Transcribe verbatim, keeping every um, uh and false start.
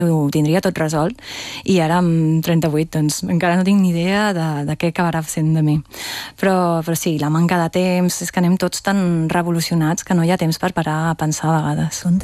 ho tindria tot resolt, i ara amb trenta-vuit doncs encara no tinc ni idea de, de què acabarà sent de mi. Però, però sí, la manca de temps, és que anem tots tan revolucionats que no hi ha temps per parar a pensar a vegades.